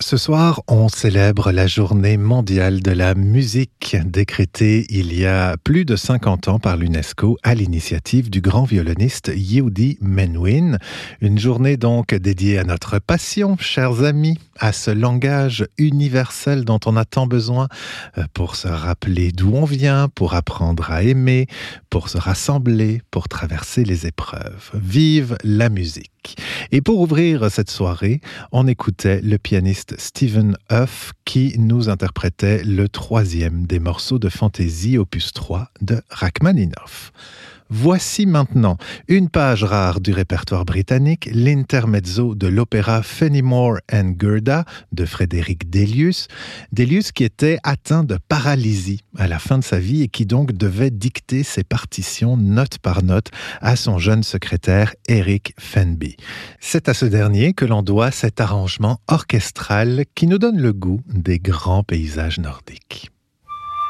Ce soir, on célèbre la journée mondiale de la musique, décrétée il y a plus de 50 ans par l'UNESCO à l'initiative du grand violoniste Yehudi Menuhin. Une journée donc dédiée à notre passion, chers amis, à ce langage universel dont on a tant besoin pour se rappeler d'où on vient, pour apprendre à aimer, pour se rassembler, pour traverser les épreuves. Vive la musique! Et pour ouvrir cette soirée, on écoutait le pianiste Stephen Hough qui nous interprétait le troisième des morceaux de Fantaisie opus 3 de Rachmaninoff. Voici maintenant une page rare du répertoire britannique, l'intermezzo de l'opéra Fenimore and Gerda de Frédéric Delius. Delius qui était atteint de paralysie à la fin de sa vie et qui donc devait dicter ses partitions note par note à son jeune secrétaire Eric Fenby. C'est à ce dernier que l'on doit cet arrangement orchestral qui nous donne le goût des grands paysages nordiques.